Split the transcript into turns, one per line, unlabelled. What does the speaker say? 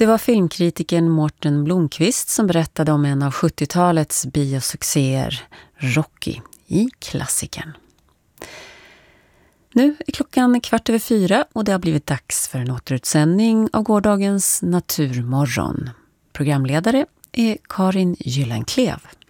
Det var filmkritiken Mårten Blomqvist som berättade om en av 70-talets biosuccéer, Rocky, i klassikern. Nu är klockan 3:15 och det har blivit dags för en återutsändning av gårdagens Naturmorgon. Programledare är Karin Gyllenklev.